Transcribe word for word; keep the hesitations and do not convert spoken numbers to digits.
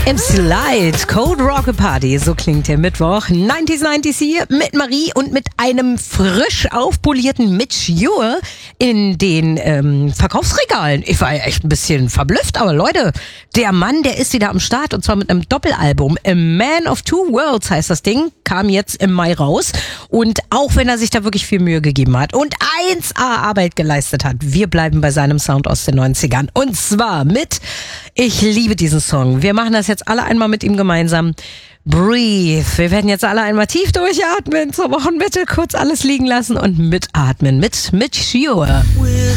M C Light, Cold Rock Party, so klingt der Mittwoch. neunziger neunzig hier mit Marie und mit einem frisch aufpolierten Mitch Ure in den ähm, Verkaufsregalen. Ich war ja echt ein bisschen verblüfft, aber Leute, der Mann, der ist wieder am Start und zwar mit einem Doppelalbum. A Man of Two Worlds heißt das Ding, kam jetzt im Mai raus und auch wenn er sich da wirklich viel Mühe gegeben hat und eins A Arbeit geleistet hat, wir bleiben bei seinem Sound aus den neunzigern und zwar mit, ich liebe diesen Song, wir machen das jetzt alle einmal mit ihm gemeinsam. Breathe. Wir werden jetzt alle einmal tief durchatmen, zur Wochenmitte kurz alles liegen lassen und mitatmen mit Mitch Ure.